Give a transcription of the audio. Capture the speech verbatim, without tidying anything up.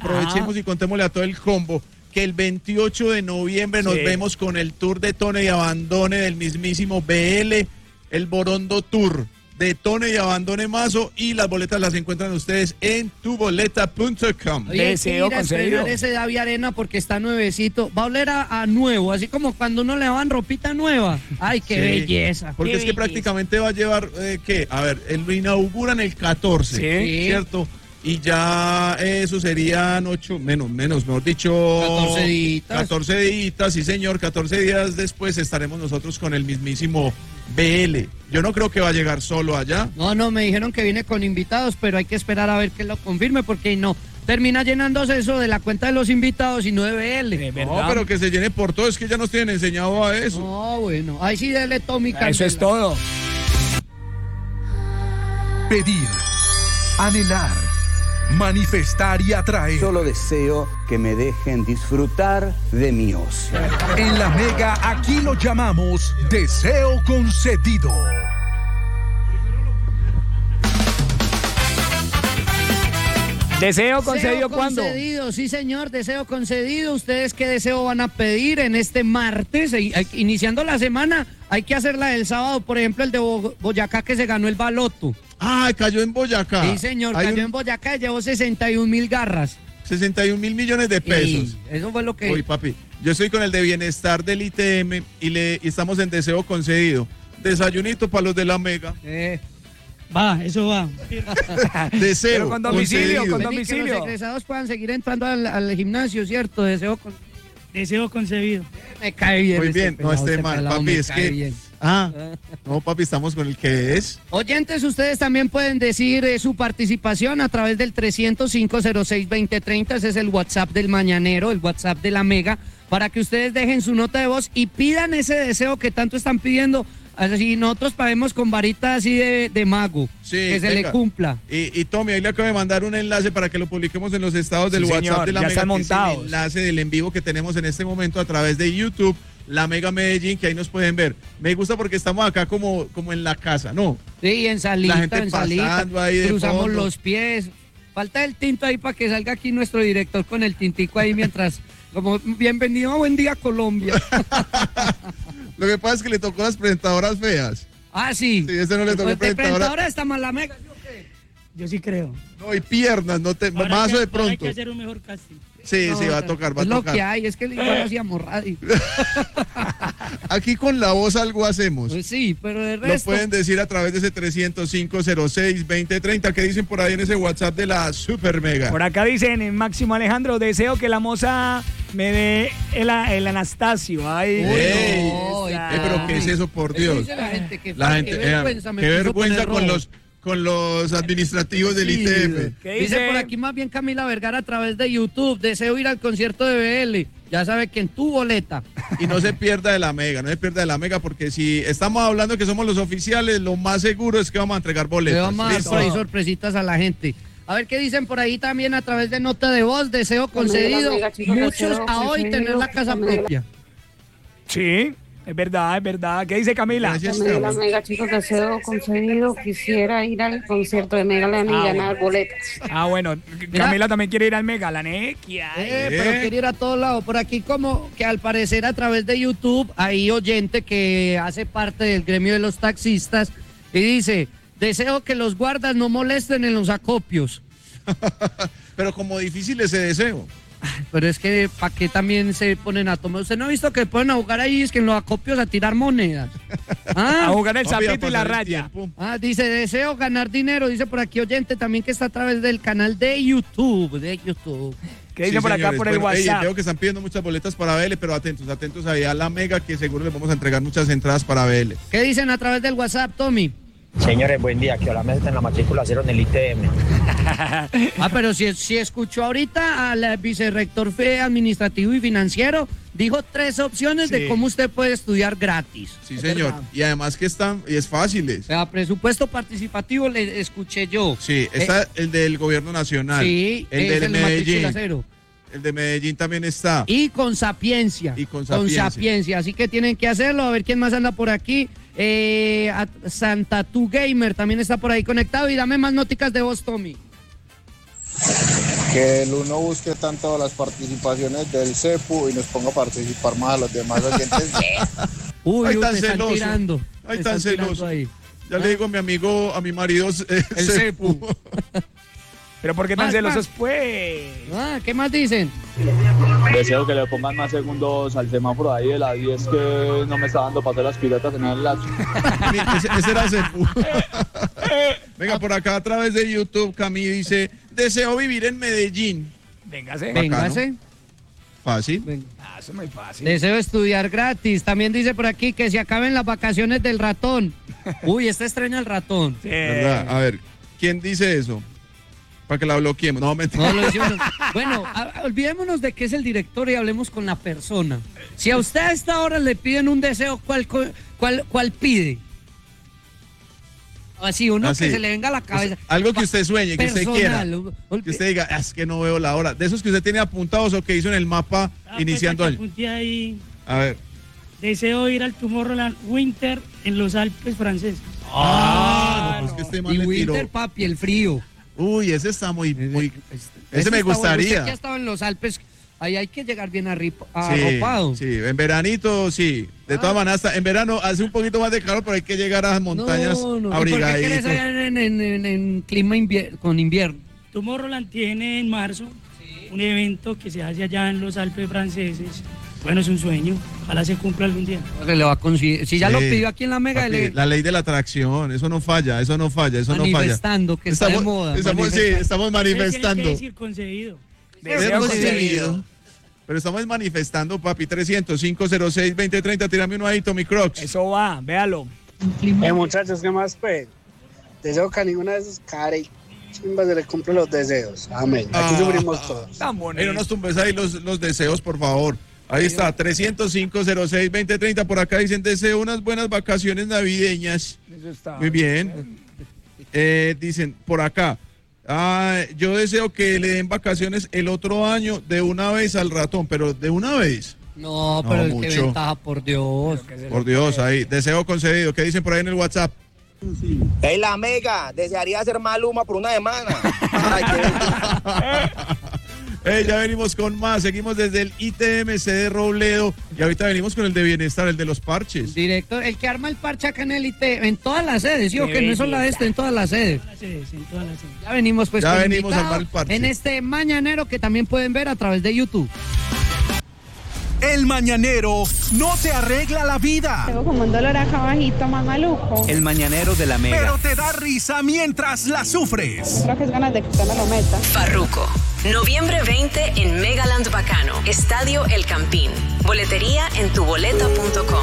aprovechemos ah. y contémosle a todo el combo que el veintiocho de noviembre sí. nos vemos con el tour de Tone y Abandone del mismísimo B L, el Borondo Tour de Tone y Abandone Mazo, y las boletas las encuentran ustedes en tuboleta punto com. Oye, deseo conseguido. Ese David Arena porque está nuevecito, va a oler a, a nuevo, así como cuando uno le daban ropita nueva. Ay, qué sí. belleza. Porque qué es belleza. que prácticamente va a llevar, eh, ¿qué? A ver, él lo inauguran el catorce, ¿sí? ¿Cierto? Y ya eso serían ocho, menos, menos, mejor dicho... catorce días. catorce días, sí señor, catorce días después estaremos nosotros con el mismísimo B L. Yo no creo que va a llegar solo allá. No, no, me dijeron que viene con invitados, pero hay que esperar a ver que lo confirme, porque no, termina llenándose eso de la cuenta de los invitados y no de B L. ¿De verdad? No, pero que se llene por todo, es que ya nos tienen enseñado a eso. No, bueno, ahí sí dele Tommy Candela. Eso es todo. Pedir, anhelar, manifestar y atraer. Solo deseo que me dejen disfrutar de mi ocio. En la Mega aquí lo llamamos deseo concedido. ¿Deseo concedido cuándo? Deseo concedido, sí señor, deseo concedido. ¿Ustedes qué deseo van a pedir en este martes? Iniciando la semana, hay que hacer la del sábado, por ejemplo, el de Bo- Boyacá que se ganó el baloto. Ah, cayó en Boyacá. Sí señor, Hay cayó un... en Boyacá y llevó sesenta y un mil garras. sesenta y un mil millones de pesos. Y eso fue lo que... Uy, papi, yo estoy con el de bienestar del I T M y, le, y estamos en deseo concedido. Desayunito para los de la Mega. Eh... Va, eso va. Deseo. Pero con domicilio, concedido. con Vení, domicilio. que los egresados puedan seguir entrando al, al gimnasio, ¿cierto? Deseo con... Deseo concebido. Me cae bien. Muy este bien, pelado, no esté este mal, pelado papi, me es cae que... bien. Ah, no, papi, estamos con el que es. Oyentes, ustedes también pueden decir eh, su participación a través del trescientos cinco cero seis veinte treinta, ese es el WhatsApp del Mañanero, el WhatsApp de la Mega, para que ustedes dejen su nota de voz y pidan ese deseo que tanto están pidiendo. Así nosotros paguemos con varita así de, de mago, Sí, que se venga. le cumpla. Y, y Tommy, ahí le acabo de mandar un enlace para que lo publiquemos en los estados del Sí, WhatsApp señor, de la ya Mega, están que es montados. el enlace del en vivo que tenemos en este momento a través de YouTube, la Mega Medellín, que ahí nos pueden ver. Me gusta porque estamos acá como, como en la casa, ¿no? Sí, en salita, La gente en salita, pasando ahí de cruzamos fondo. los pies. Falta el tinto ahí para que salga aquí nuestro director con el tintico ahí mientras, como bienvenido, buen día Colombia. Lo que pasa es que le tocó las presentadoras feas. Ah, sí. Sí, ese no le tocó Pues de presentadora. presentadora está más la Mega. ¿Yo qué? Yo sí creo. No, y piernas, no te, Ahora más hay que- de ahora Hay pronto. que hacer un mejor casting. Sí, No, sí, va a tocar, va a es lo tocar. que hay, es que igual hacíamos radio. Aquí con la voz algo hacemos. Pues sí, pero de Lo resto... pueden decir a través de ese trescientos cinco cero seis veinte treinta. ¿Qué dicen por ahí en ese WhatsApp de la Super Mega? Por acá dicen, eh, Máximo Alejandro, deseo que la moza me dé el, el Anastasio. Ay, Ey, no, esa. Eh, pero ¿qué es eso, por Eso Dios? dice la gente, que La fa- gente, qué eh, vergüenza, me qué puso vergüenza poner con rojo. los con los administrativos del I T M. ¿Qué Dice dice? por aquí más bien Camila Vergara a través de YouTube, deseo ir al concierto de B L, ya sabe que en tu boleta. Y no se pierda de la Mega, no se pierda de la Mega, porque si estamos hablando que somos los oficiales, lo más seguro es que vamos a entregar Le boletas. vamos a dar ¿Listo? por ahí sorpresitas a la gente. A ver qué dicen por ahí también a través de nota de voz, deseo concedido, Amiga, chicos, muchos deseo a hoy concedido, tener la casa Camila. propia. Sí, es verdad, es verdad. ¿Qué dice Camila? Gracias. También la Mega, chicos, deseo concedido. Quisiera ir al concierto de Megaland y Ah, ganar boletas. Ah, bueno, Mira. Camila también quiere ir al Mega, la nequia. Eh, Eh. pero quiere ir a todos lados. Por aquí como que al parecer a través de YouTube hay oyente que hace parte del gremio de los taxistas y dice, deseo que los guardas no molesten en los acopios. Pero como difícil ese deseo. Pero es que ¿para qué también se ponen a tomar? ¿Usted no ha visto que ponen a jugar ahí es que en los acopios a tirar monedas? A Ah, jugar el Papi, a sapito y la pasar el raya. tiempo. ah, dice, deseo ganar dinero, dice por aquí oyente también que está a través del canal de YouTube, de YouTube. ¿Qué dice Sí, por acá señores. por el Bueno, ey, WhatsApp? veo que están pidiendo muchas boletas para B L, pero atentos, atentos ahí a la Mega, que seguro les vamos a entregar muchas entradas para B L. ¿Qué dicen a través del WhatsApp, Tommy? Señores, buen día. Que la mesa en la matrícula cero en el I T M. Ah, pero si, si escuchó ahorita al vicerrector fe administrativo y financiero, dijo tres opciones Sí. de cómo usted puede estudiar gratis. Sí, Es señor. verdad. Y además que están, y es fácil. O sea, presupuesto participativo le escuché yo. Sí, está el del gobierno nacional. Sí, el es del el de matrícula Medellín. cero. El de Medellín también está. Y con sapiencia. Y con sapiencia. sapiencia. Así que tienen que hacerlo. A ver quién más anda por aquí. Eh, a- Santa Tu Gamer también está por ahí conectado. Y dame más noticas de voz, Tommy. Que el uno busque tanto las participaciones del CEPU y nos ponga a participar más a los demás oyentes. Uy, Ay, uy, tan te están celoso. tirando. Ay, te tan están tirando celoso. ahí. Ya le digo a mi amigo, a mi marido, eh, El Cepu. cepu. Pero ¿por qué tan Más, celosos, más. pues? Ah, ¿qué más dicen? Deseo que le pongan más segundos al semáforo ahí de la diez que no me está dando para hacer las piletas en el lazo. ese, ese era Cepu. Venga, por acá a través de YouTube, Cami dice, deseo vivir en Medellín. Véngase. Bacano. Véngase. Fácil. Ven- Ah, eso es muy fácil. Deseo estudiar gratis. También dice por aquí que se acaben las vacaciones del ratón. Uy, este extraña el ratón. Sí. ¿Verdad? A ver, ¿quién dice eso? Para que la bloqueemos. No, mentira. No lo hicimos. Bueno, a- olvidémonos de que es el director y hablemos con la persona. Si a usted a esta hora le piden un deseo, ¿cuál, co- cuál, cuál pide? Así, uno Así. que se le venga a la cabeza. Algo que usted sueñe, que usted quiera. Personal. Ol- Que usted diga, "Ah, es que no veo la hora". De esos que usted tiene apuntados o que hizo en el mapa Ah, iniciando pues, el. apunté ahí. A ver. Deseo ir al Tomorrowland Winter en los Alpes franceses. Ah, no, pues que este man Y le tiró. Winter, papi, el frío. Uy, ese está muy. muy ese Ese me está bueno. gustaría. Usted que ha estado en los Alpes, ahí hay que llegar bien arriba, Sí, arropado. sí, en veranito sí. De Ah. todas maneras, hasta en verano hace un poquito más de calor, pero hay que llegar a las montañas No, no. ¿Y por qué querés abrigaditos. allá en, en- en- en clima invier- con invierno? Tomorrowland tiene en marzo un evento que se hace allá en los Alpes franceses. Bueno, es un sueño. Ojalá se cumpla algún día. Que le va a conseguir. Si ya Sí. lo pidió aquí en la Mega, Papi, le- la ley de la atracción, eso no falla, eso no falla, eso no falla. manifestando que está de Estamos, moda. estamos, sí, manifestando. estamos manifestando. ¿Qué decir concedido? Deseo Deseo concedido. concedido. Pero estamos manifestando, papi, trescientos, cinco cero seis, veinte treinta, tírame uno ahí, Tommy Crocs. Eso va, véalo. Eh, muchachos, ¿qué más pues? Deseo que a ninguna de esas cara y chimbas se le cumplen los deseos. Amén. Aquí Ah. sufrimos todos. Tan Ey, bonito. no nos tumbes ahí los, los deseos, por favor. Ahí está, trescientos cinco cero seis, veinte treinta. Por acá dicen, deseo unas buenas vacaciones navideñas. Eso está. Muy bien. Eh, dicen, por acá, ah, yo deseo que le den vacaciones el otro año de una vez al ratón, pero de una vez. No, No, pero el que mucho. ventaja, por Dios. Por Dios, ahí, deseo concedido. ¿Qué dicen por ahí en el WhatsApp? Hey, la Mega, desearía ser Maluma por una semana. Ay, qué Eh, ya venimos con más, seguimos desde el I T M C de Robledo y ahorita venimos con el de bienestar, el de los parches. Director, el que arma el parche acá en el I T, en todas las sedes, ¿sí o Qué que no es solo belleza. este, en todas las sedes. En todas las sedes, en todas las sedes. Ya venimos pues Ya con venimos a invitado armar el parche. en este mañanero que también pueden ver a través de YouTube. El mañanero no te arregla la vida, Tengo como un dolor acá abajito, más maluco. El mañanero de la pero Mega. te da risa mientras la sufres. Creo que es ganas de que usted me lo meta. Farruko. Noviembre veinte en Megaland Bacano. Estadio El Campín. Boletería en tu boleta punto com.